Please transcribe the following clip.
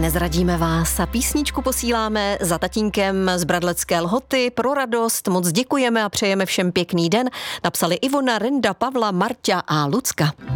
nezradíme vás a písničku posíláme za tatínkem z Bradlecké Lhoty pro radost. Moc děkujeme a přejeme všem pěkný den. Napsali Ivona, Renda, Pavla, Marťa a Lucka.